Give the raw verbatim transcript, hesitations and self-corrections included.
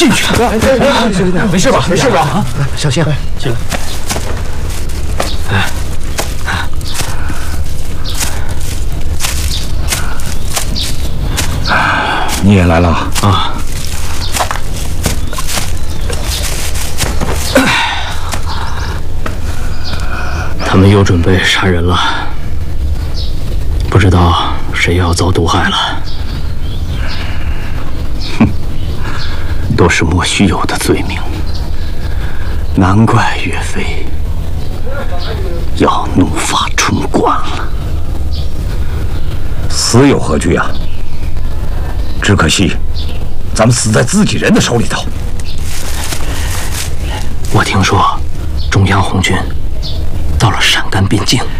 进去。没事吧？没事吧？啊， 小心，进来。哎。 你也来了啊！他们又准备杀人了，不知道谁要遭毒害了。 哼，都是莫须有的罪名，难怪岳飞要怒发冲冠了。死有何惧啊？ 只可惜，咱们死在自己人的手里头。 我听说，中央红军到了陕甘边境，